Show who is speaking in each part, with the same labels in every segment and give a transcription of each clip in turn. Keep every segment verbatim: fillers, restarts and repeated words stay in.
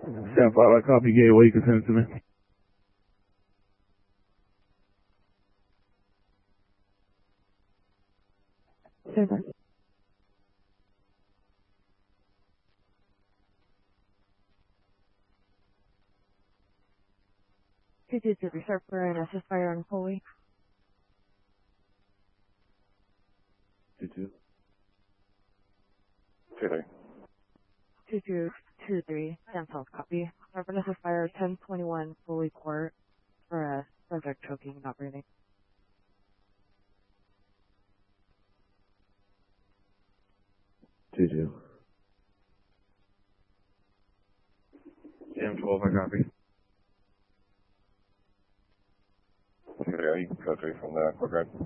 Speaker 1: Stand by, I copy gateway, you can send it to me.
Speaker 2: Stand by. two two two, reserve for an assist fire on Foley.
Speaker 1: two two.
Speaker 3: two three.
Speaker 2: two two two three, Samsung copy. Reserve an assist fire ten twenty-one Foley Court for a subject choking and not breathing.
Speaker 1: two two. M twelve, I copy.
Speaker 3: Yeah, you can go through from the quick ride.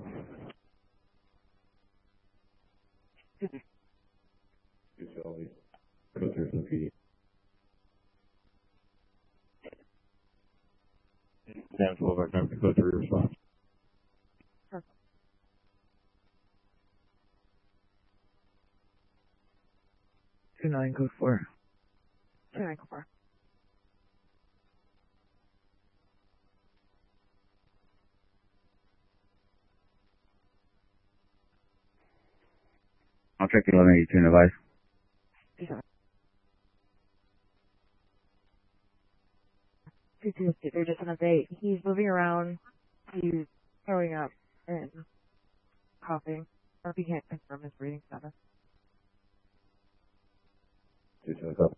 Speaker 1: two Charlie. Go through some P D. M twelve, I copy. Go through response.
Speaker 2: Perfect.
Speaker 1: two nine, code four.
Speaker 2: two nine four.
Speaker 1: I'll check the eleven eighty-two device.
Speaker 2: two two two, they're just an update. He's moving around. He's throwing up and coughing. Or if he can't confirm his breathing status.
Speaker 1: two two, copy.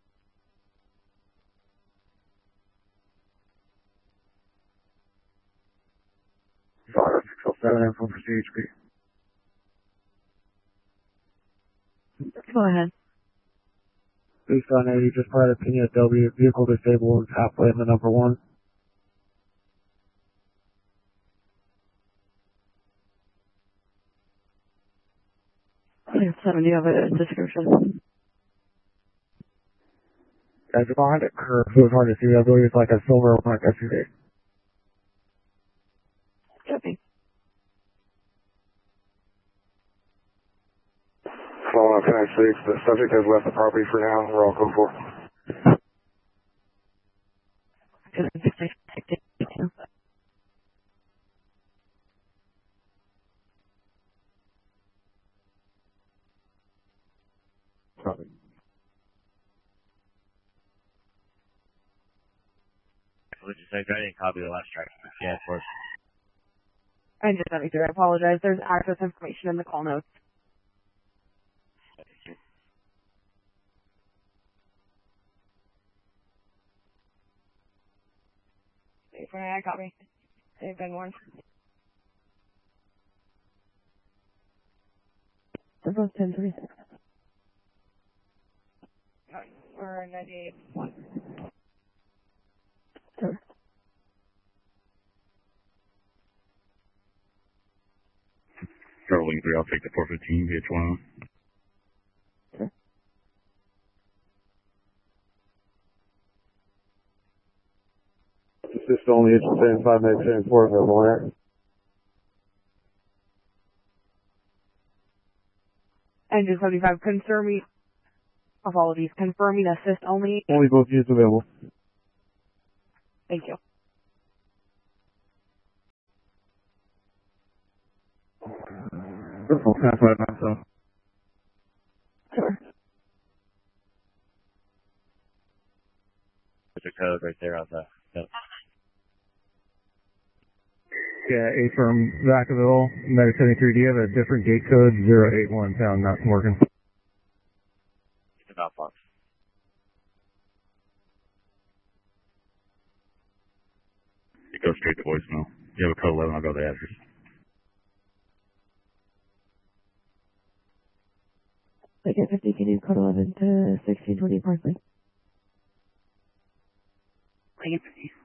Speaker 1: Five, six, oh, seven, and four for C H P.
Speaker 2: Go ahead.
Speaker 1: Based on eighty, just provided opinion at W, vehicle disabled, halfway in the number one.
Speaker 2: seven, do you have a description?
Speaker 1: As a behind a curve, it was hard to see. I believe it's like a silver like S U V.
Speaker 2: Copy.
Speaker 3: Following up ten six, the subject has left the property for now. We're all code four.
Speaker 1: Copy.
Speaker 4: What did you say? I didn't copy the last track. Yeah, of course.
Speaker 2: I just got me through. I apologize. There's access information in the call notes. Wait for I copy. They've been warned. They're both ten three. Or ninety-eight one. Sure.
Speaker 1: Traveling three, I'll take the four fifteen, V H one.
Speaker 2: Sure.
Speaker 1: Assist only, it's ten five, minutes, ten four, available there.
Speaker 2: Engine seventy-five, confirming, apologies, confirming assist only.
Speaker 1: Only both units available.
Speaker 2: Thank you.
Speaker 1: Beautiful, that's what I thought so.
Speaker 2: Sure.
Speaker 4: There's a code right there on the note.
Speaker 1: Yeah, A from Vacaville, Meta seventy-three, do you have a different gate code? zero eight one pound, not working.
Speaker 4: It's about box.
Speaker 1: It goes straight to voicemail. If you have a code eleven, I'll go to the address.
Speaker 2: Ticket fifty, can you code eleven to sixteen twenty Parkway? Ticket fifty.